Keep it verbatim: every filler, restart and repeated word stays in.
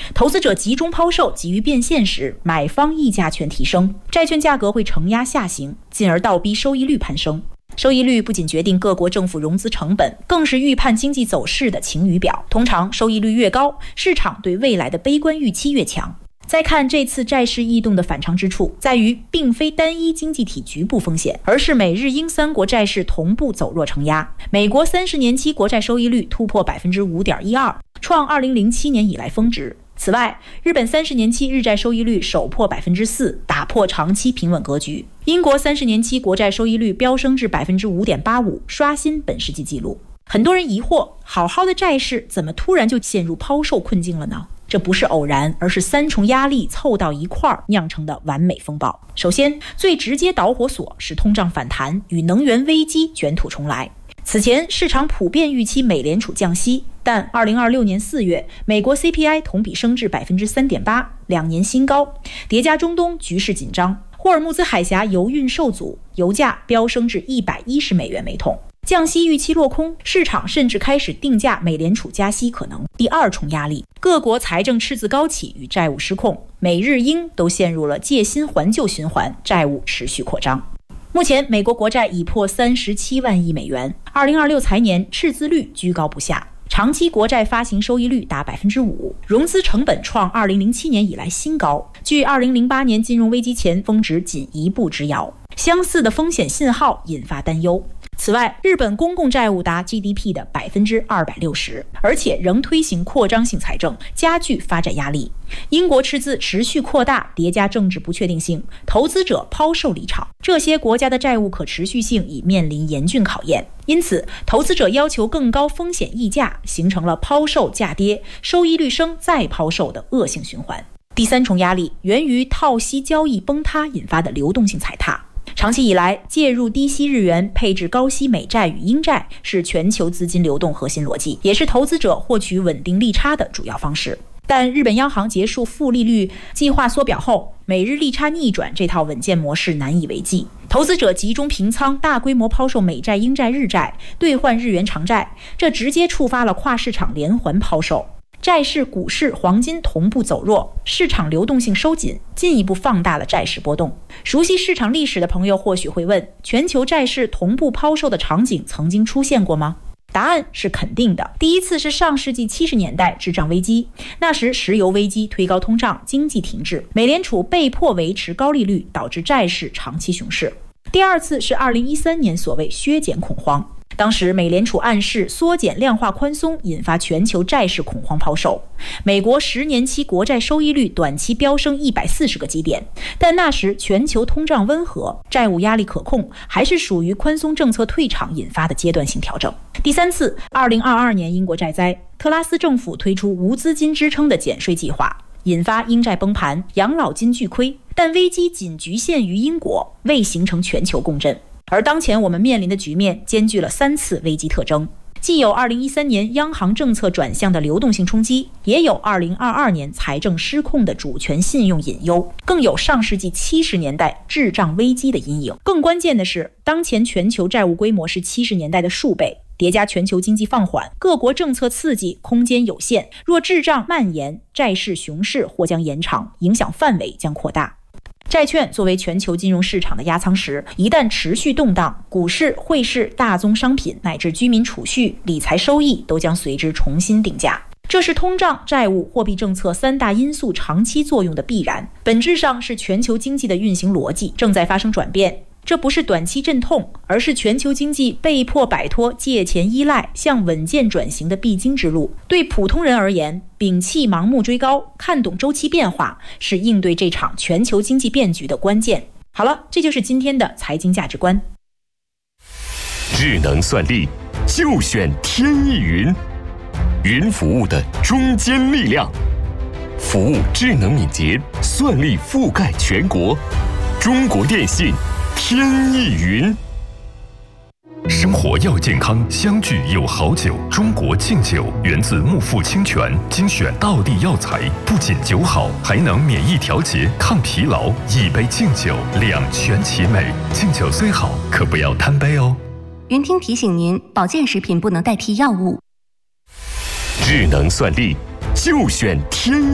投资者集中抛售急于变现时，买方溢价权提升，债券价格会承压下行，进而倒逼收益率攀升。收益率不仅决定各国政府融资成本，更是预判经济走势的晴雨表。通常收益率越高，市场对未来的悲观预期越强。再看这次债市异动的反常之处，在于并非单一经济体局部风险，而是美日英三国债市同步走弱承压。美国三十年期国债收益率突破 百分之五点一二， 创二零零七年以来峰值。此外，日本三十年期日债收益率首破 百分之四， 打破长期平稳格局。英国三十年期国债收益率飙升至 百分之五点八五， 刷新本世纪纪录。很多人疑惑，好好的债市怎么突然就陷入抛售困境了呢？这不是偶然，而是三重压力凑到一块儿酿成的完美风暴。首先，最直接导火索是通胀反弹与能源危机卷土重来。此前市场普遍预期美联储降息，但二零二六年四月，美国 C P I 同比升至 百分之三点八， 两年新高，叠加中东局势紧张，霍尔木兹海峡油运受阻，油价飙升至一百一十美元每桶。降息预期落空，市场甚至开始定价美联储加息可能。第二重压力，各国财政赤字高企与债务失控，美日英都陷入了借新还旧循环，债务持续扩张。目前美国国债已破三十七万亿美元，二零二六财年赤字率居高不下，长期国债发行收益率达 百分之五， 融资成本创二零零七年以来新高，距二零零八年金融危机前峰值仅一步之遥。相似的风险信号引发担忧。此外，日本公共债务达 G D P 的 百分之二百六十， 而且仍推行扩张性财政，加剧发展压力。英国赤字持续扩大，叠加政治不确定性，投资者抛售离场，这些国家的债务可持续性已面临严峻考验。因此，投资者要求更高风险溢价，形成了抛售价跌、收益率升再抛售的恶性循环。第三重压力源于套息交易崩塌引发的流动性踩踏。长期以来，介入低息日元，配置高息美债与英债是全球资金流动核心逻辑，也是投资者获取稳定利差的主要方式。但日本央行结束负利率计划缩表后，美日利差逆转这套稳健模式难以为继，投资者集中平仓，大规模抛售美债、英债、日债，兑换日元长债，这直接触发了跨市场连环抛售。债市、股市、黄金同步走弱，市场流动性收紧，进一步放大了债市波动。熟悉市场历史的朋友或许会问，全球债市同步抛售的场景曾经出现过吗？答案是肯定的。第一次是上世纪七十年代滞胀危机，那时石油危机推高通胀，经济停滞，美联储被迫维持高利率，导致债市长期熊市。第二次是二零一三年所谓削减恐慌，当时美联储暗示缩减量化宽松，引发全球债市恐慌抛售。美国十年期国债收益率短期飙升一百四十个基点，但那时全球通胀温和，债务压力可控，还是属于宽松政策退场引发的阶段性调整。第三次，二零二二年英国债灾，特拉斯政府推出无资金支撑的减税计划，引发英债崩盘，养老金巨亏，但危机仅局限于英国，未形成全球共振。而当前我们面临的局面兼具了三次危机特征，既有二零一三年央行政策转向的流动性冲击，也有二零二二年财政失控的主权信用隐忧，更有上世纪七十年代滞胀危机的阴影。更关键的是，当前全球债务规模是七十年代的数倍，叠加全球经济放缓，各国政策刺激空间有限，若滞胀蔓延，债市熊市或将延长，影响范围将扩大。债券作为全球金融市场的压舱石，一旦持续动荡，股市、汇市、大宗商品乃至居民储蓄、理财收益都将随之重新定价。这是通胀、债务、货币政策三大因素长期作用的必然，本质上是全球经济的运行逻辑正在发生转变。这不是短期阵痛，而是全球经济被迫摆脱借钱依赖，向稳健转型的必经之路。对普通人而言，摒弃盲目追高，看懂周期变化，是应对这场全球经济变局的关键。好了，这就是今天的财经价值观。 智能算力就选天翼云，云服务的中坚力量，服务智能敏捷，算力覆盖全国。中国电信天翼云。 生活要健康，相聚有好酒。中国敬酒源自木富清泉，精选道地药材，不仅酒好，还能免疫调节、抗疲劳。一杯敬酒，两全其美。敬酒虽好，可不要贪杯哦。 云听提醒您，保健食品不能代替药物。 智能算力就选天